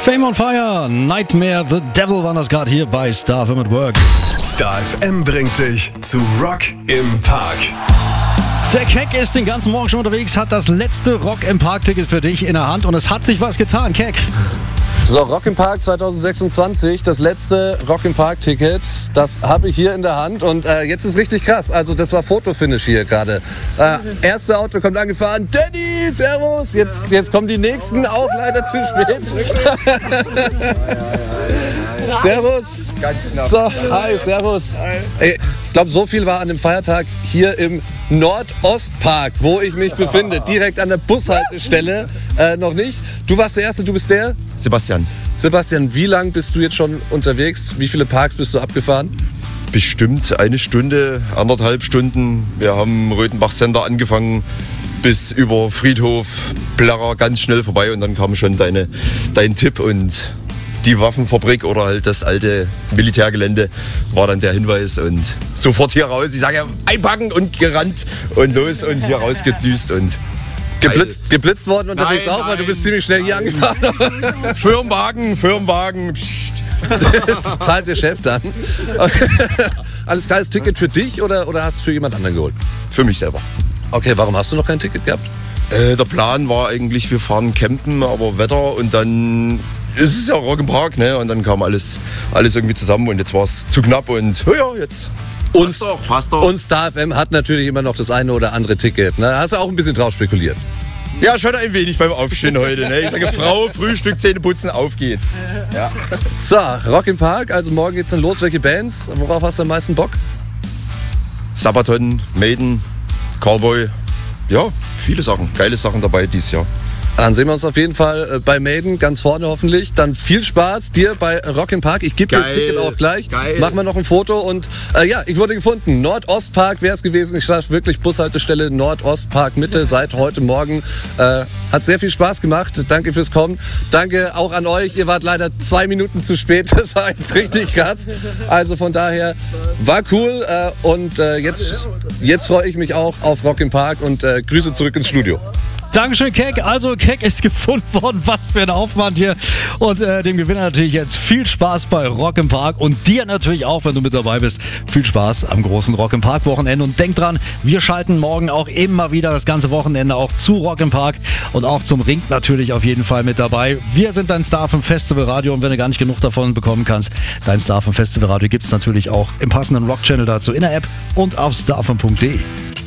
Fame on Fire, Nightmare, The Devil waren das gerade hier bei Star FM at Work. Star FM bringt dich zu Rock im Park. Der Keck ist den ganzen Morgen schon unterwegs, hat das letzte Rock im Park-Ticket für dich in der Hand und es hat sich was getan, Keck. So, Rock im Park 2026, das letzte Rock im Park-Ticket, das habe ich hier in der Hand und jetzt ist richtig krass, also das war Fotofinish hier gerade. Erste Auto kommt angefahren, Danny, servus, jetzt kommen die nächsten, auch leider zu spät. Servus. Ganz knapp. So, hi, servus. Ey, ich glaube, so viel war an dem Feiertag hier im Nordostpark, wo ich mich befinde, direkt an der Bushaltestelle. Noch nicht. Du warst der Erste, du bist der? Sebastian, Sebastian, wie lang bist du jetzt schon unterwegs? Wie viele Parks bist du abgefahren? bestimmt eine Stunde, 1,5 Stunden. Wir haben Röthenbach Center angefangen bis über Friedhof, Blerrer ganz schnell vorbei und dann kam schon dein Tipp und die Waffenfabrik oder halt das alte Militärgelände war dann der Hinweis und sofort hier raus. Ich sage ja, einpacken und gerannt und los und hier rausgedüst und Geblitzt worden unterwegs Nein, auch, weil du nein, bist ziemlich schnell hier angefahren. Firmenwagen. Das zahlt der Chef dann. Alles klar, ist Ticket für dich oder hast du für jemand anderen geholt? Für mich selber. Okay, warum hast du noch kein Ticket gehabt? Der Plan war eigentlich, wir fahren campen, aber Wetter und dann ist es ja Rock im Park, ne? Und dann kam alles irgendwie zusammen und jetzt war es zu knapp und ja, jetzt. Passt doch. Und Star FM hat natürlich immer noch das eine oder andere Ticket. Ne? Hast du auch ein bisschen drauf spekuliert? Ja, schon ein wenig beim Aufstehen heute. Ne? Ich sage, Frau, Frühstück, Zähne putzen, auf geht's. Ja. So, Rock im Park, also morgen geht's dann los. Welche Bands? Worauf hast du am meisten Bock? Sabaton, Maiden, Cowboy. Ja, viele Sachen, geile Sachen dabei dieses Jahr. Dann sehen wir uns auf jeden Fall bei Maiden, ganz vorne hoffentlich. Dann viel Spaß dir bei Rock im Park. Ich gebe dir das Ticket auch gleich. Geil. Machen wir noch ein Foto und ja, ich wurde gefunden. Nordostpark wäre es gewesen. Ich sage wirklich Bushaltestelle Nordostpark Mitte seit heute Morgen. Hat sehr viel Spaß gemacht. Danke fürs Kommen. Danke auch an euch. Ihr wart leider 2 Minuten zu spät. Das war jetzt richtig krass. Also von daher war cool und jetzt freue ich mich auch auf Rock im Park und Grüße zurück ins Studio. Dankeschön, Keck. Also, Keck ist gefunden worden. Was für ein Aufwand hier. Und dem Gewinner natürlich jetzt viel Spaß bei Rock im Park. Und dir natürlich auch, wenn du mit dabei bist, viel Spaß am großen Rock im Park Wochenende. Und denk dran, wir schalten morgen auch immer wieder das ganze Wochenende auch zu Rock im Park und auch zum Ring natürlich auf jeden Fall mit dabei. Wir sind dein Star FM Festival Radio und wenn du gar nicht genug davon bekommen kannst, dein Star FM Festival Radio gibt es natürlich auch im passenden Rock Channel dazu in der App und auf starfm.de.